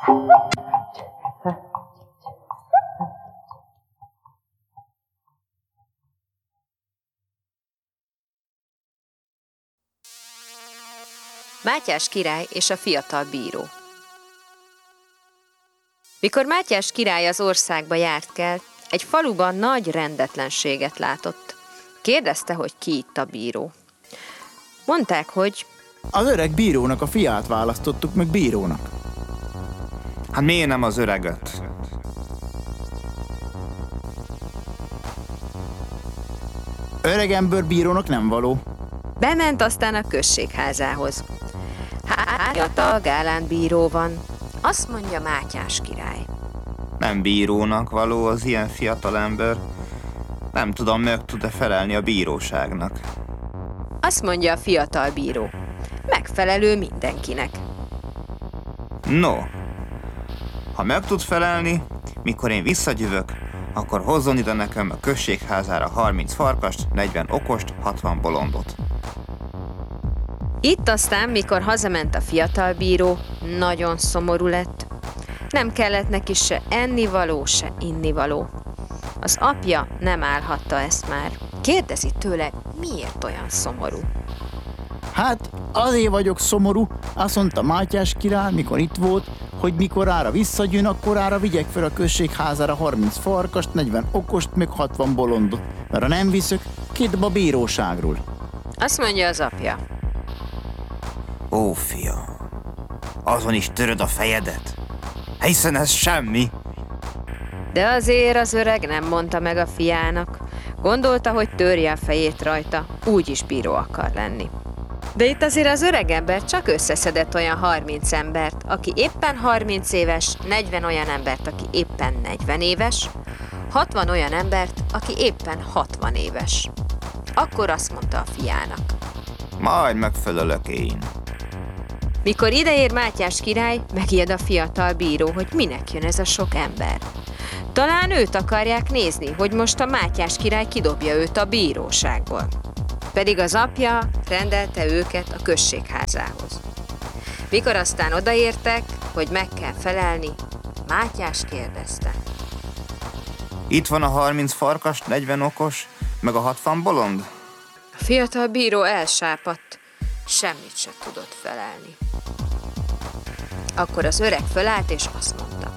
Mátyás király és a fiatal bíró. Mikor Mátyás király az országba járt kelt, egy faluban nagy rendetlenséget látott. Kérdezte, hogy ki itt a bíró. Mondták, hogy az öreg bírónak a fiát választottuk meg bírónak. Hát miért nem az öreget? Öreg ember bírónak nem való. Bement aztán a községházához. Fiatal gálán bíró van, azt mondja Mátyás király. Nem bírónak való az ilyen fiatal ember. Nem tudom, meg tud-e felelni a bíróságnak. Azt mondja a fiatal bíró. Megfelelő mindenkinek. No, ha meg tud felelni, mikor én visszajövök, akkor hozzon ide nekem a községházára 30 farkast, 40 okost, 60 bolondot. Itt aztán, mikor hazament a fiatal bíró, nagyon szomorú lett. Nem kellett neki se ennivaló, se innivaló. Az apja nem állhatta ezt már. Kérdezi tőle, miért olyan szomorú? Hát azért vagyok szomorú, azt mondta Mátyás király, mikor itt volt, hogy mikorára visszajön, akkorára vigyek fel a községházára 30 farkast, 40 okost, meg 60 bolondot, mert ha nem viszök, kidob a bíróságról. Azt mondja az apja. Ó, fiam, azon is töröd a fejedet, hiszen ez semmi. De azért az öreg nem mondta meg a fiának. Gondolta, hogy törje a fejét rajta, úgyis bíró akar lenni. De itt azért az öreg ember csak összeszedett olyan 30 embert, aki éppen 30 éves, 40 olyan embert, aki éppen 40 éves, 60 olyan embert, aki éppen 60 éves. Akkor azt mondta a fiának. Majd megfelelök én. Mikor ideér Mátyás király, megijed a fiatal bíró, hogy minek jön ez a sok ember. Talán őt akarják nézni, hogy most a Mátyás király kidobja őt a bíróságból. Pedig az apja rendelte őket a községházához. Mikor aztán odaértek, hogy meg kell felelni, Mátyás kérdezte. Itt van a 30 farkas, 40 okos, meg a 60 bolond? A fiatal bíró elsápadt, semmit se tudott felelni. Akkor az öreg fölállt és azt mondta.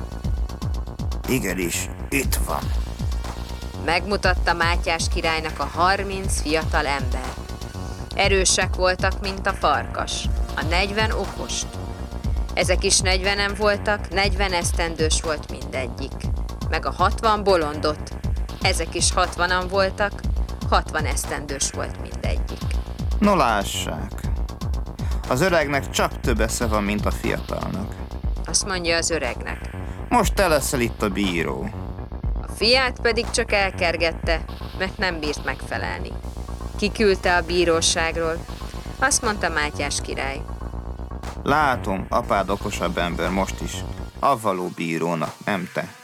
Igenis, itt van. Megmutatta Mátyás királynak a 30 fiatal ember. Erősek voltak, mint a farkas, a 40 okost. Ezek is 40-en voltak, 40 esztendős volt mindegyik. Meg a 60 bolondot. Ezek is 60-an voltak, 60 esztendős volt mindegyik. No lássák, az öregnek csak több esze van, mint a fiatalnak. Azt mondja az öregnek. Most te leszel itt a bíró. A fiát pedig csak elkergette, mert nem bírt megfelelni. Kiküldte a bíróságról. Azt mondta Mátyás király. Látom, apád okosabb ember most is. Avvaló bírónak, nem te.